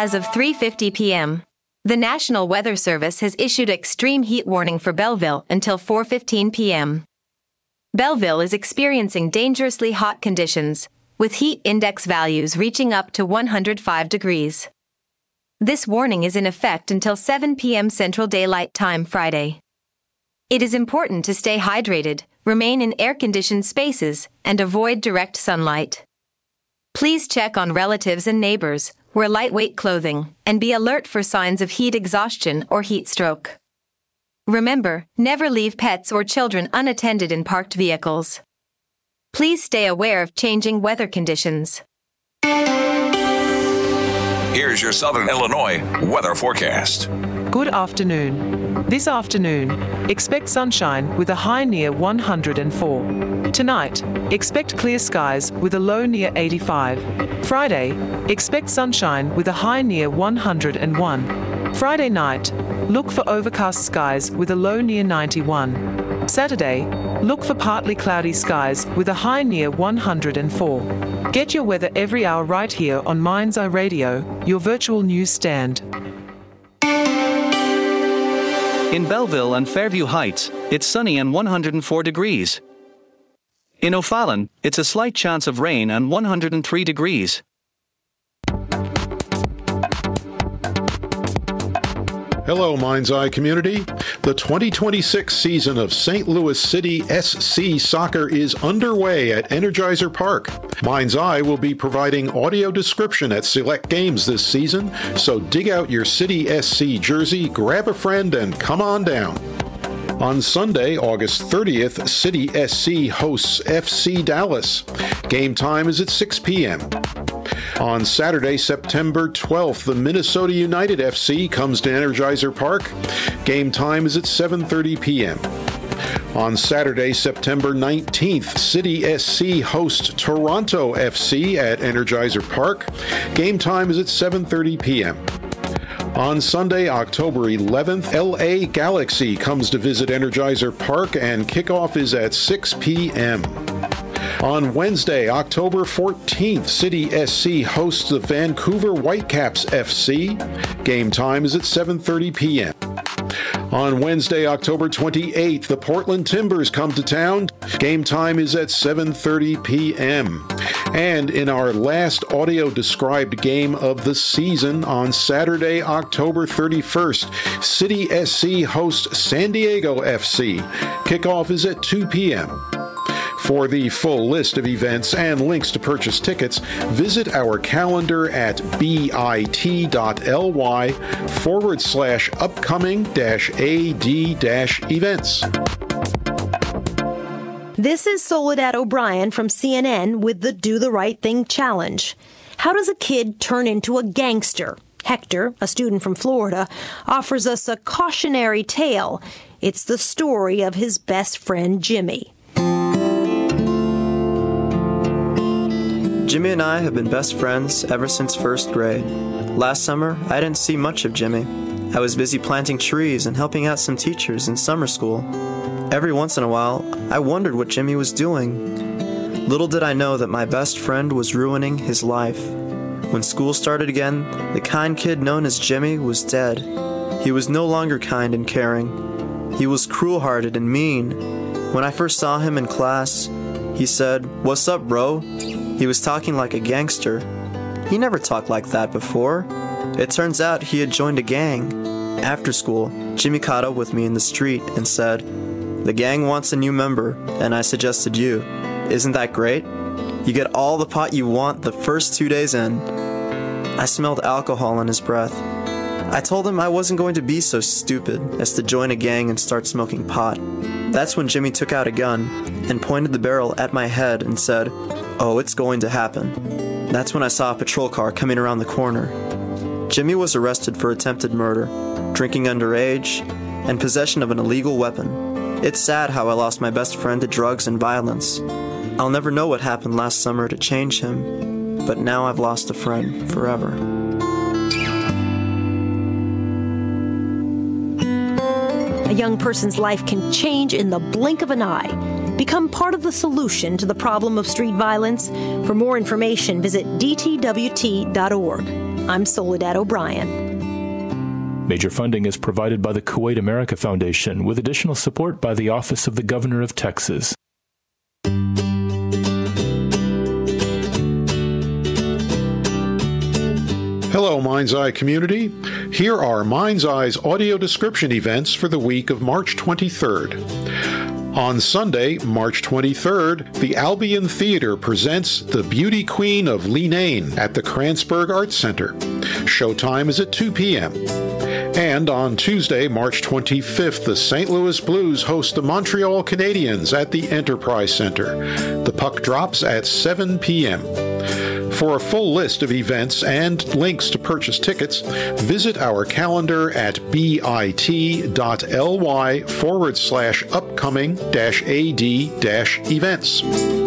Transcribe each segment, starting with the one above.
As of 3:50 p.m., the National Weather Service has issued extreme heat warning for Belleville until 4:15 p.m. Belleville is experiencing dangerously hot conditions, with heat index values reaching up to 105 degrees. This warning is in effect until 7 p.m. Central Daylight Time Friday. It is important to stay hydrated, remain in air-conditioned spaces, and avoid direct sunlight. Please check on relatives and neighbors, wear lightweight clothing, and be alert for signs of heat exhaustion or heat stroke. Remember, never leave pets or children unattended in parked vehicles. Please stay aware of changing weather conditions. Here's your Southern Illinois weather forecast. Good afternoon. This afternoon, expect sunshine with a high near 104. Tonight, expect clear skies with a low near 85. Friday, expect sunshine with a high near 101. Friday night, look for overcast skies with a low near 91. Saturday, look for partly cloudy skies with a high near 104. Get your weather every hour right here on Mind's Eye Radio, your virtual news stand. In Belleville and Fairview Heights, it's sunny and 104 degrees. In O'Fallon, it's a slight chance of rain and 103 degrees. Hello, Mind's Eye community. The 2026 season of St. Louis City SC Soccer is underway at Energizer Park. Mind's Eye will be providing audio description at select games this season, so dig out your City SC jersey, grab a friend, and come on down. On Sunday, August 30th, City SC hosts FC Dallas. Game time is at 6 p.m. On Saturday, September 12th, the Minnesota United FC comes to Energizer Park. Game time is at 7:30 p.m. On Saturday, September 19th, City SC hosts Toronto FC at Energizer Park. Game time is at 7:30 p.m. On Sunday, October 11th, LA Galaxy comes to visit Energizer Park and kickoff is at 6 p.m. On Wednesday, October 14th, City SC hosts the Vancouver Whitecaps FC. Game time is at 7:30 p.m. On Wednesday, October 28th, the Portland Timbers come to town. Game time is at 7:30 p.m. And in our last audio-described game of the season, on Saturday, October 31st, City SC hosts San Diego FC. Kickoff is at 2 p.m. For the full list of events and links to purchase tickets, visit our calendar at bit.ly/upcoming-ad-events. This is Soledad O'Brien from CNN with the Do the Right Thing Challenge. How does a kid turn into a gangster? Hector, a student from Florida, offers us a cautionary tale. It's the story of his best friend, Jimmy. Jimmy and I have been best friends ever since first grade. Last summer, I didn't see much of Jimmy. I was busy planting trees and helping out some teachers in summer school. Every once in a while, I wondered what Jimmy was doing. Little did I know that my best friend was ruining his life. When school started again, the kind kid known as Jimmy was dead. He was no longer kind and caring. He was cruel-hearted and mean. When I first saw him in class, he said, "What's up, bro?" He was talking like a gangster. He never talked like that before. It turns out he had joined a gang. After school, Jimmy caught up with me in the street and said, "The gang wants a new member, and I suggested you. Isn't that great? You get all the pot you want the first 2 days in." I smelled alcohol in his breath. I told him I wasn't going to be so stupid as to join a gang and start smoking pot. That's when Jimmy took out a gun and pointed the barrel at my head and said, "Oh, it's going to happen." That's when I saw a patrol car coming around the corner. Jimmy was arrested for attempted murder, drinking underage, and possession of an illegal weapon. It's sad how I lost my best friend to drugs and violence. I'll never know what happened last summer to change him, but now I've lost a friend forever. A young person's life can change in the blink of an eye. Become part of the solution to the problem of street violence. For more information, visit dtwt.org. I'm Soledad O'Brien. Major funding is provided by the Kuwait America Foundation, with additional support by the Office of the Governor of Texas. Hello, Mind's Eye community. Here are Mind's Eye's audio description events for the week of March 23rd. On Sunday, March 23rd, the Albion Theater presents The Beauty Queen of Leenane at the Kranzberg Arts Center. Showtime is at 2 p.m. And on Tuesday, March 25th, the St. Louis Blues host the Montreal Canadiens at the Enterprise Center. The puck drops at 7 p.m. For a full list of events and links to purchase tickets, visit our calendar at bit.ly/upcoming-ad-events.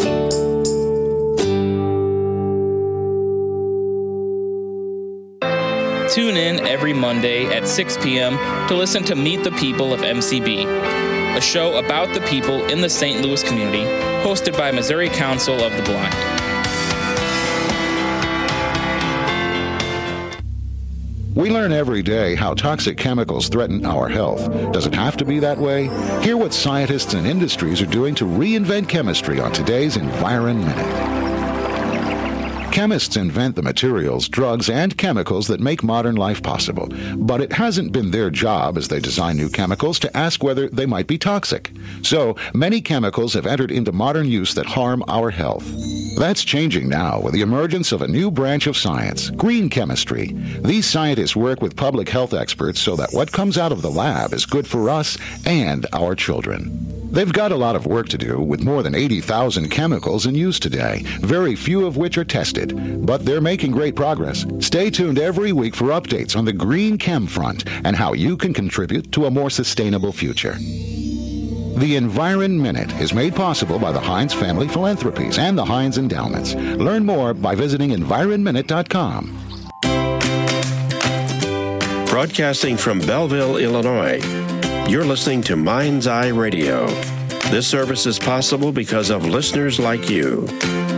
Tune in every Monday at 6 p.m. to listen to Meet the People of MCB, a show about the people in the St. Louis community, hosted by Missouri Council of the Blind. We learn every day how toxic chemicals threaten our health. Does it have to be that way? Hear what scientists and industries are doing to reinvent chemistry on today's Environ Minute. Chemists invent the materials, drugs, and chemicals that make modern life possible. But it hasn't been their job as they design new chemicals to ask whether they might be toxic. So, many chemicals have entered into modern use that harm our health. That's changing now with the emergence of a new branch of science, green chemistry. These scientists work with public health experts so that what comes out of the lab is good for us and our children. They've got a lot of work to do with more than 80,000 chemicals in use today, very few of which are tested. But they're making great progress. Stay tuned every week for updates on the green chem front and how you can contribute to a more sustainable future. The Environ Minute is made possible by the Heinz Family Philanthropies and the Heinz Endowments. Learn more by visiting environminute.com. Broadcasting from Belleville, Illinois, you're listening to Mind's Eye Radio. This service is possible because of listeners like you.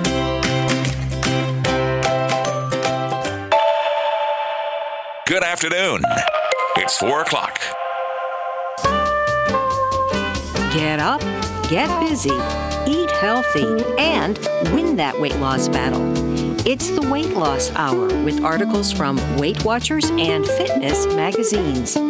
Good afternoon. It's 4 o'clock. Get up, get busy, eat healthy, and win that weight loss battle. It's the Weight Loss Hour with articles from Weight Watchers and Fitness magazines.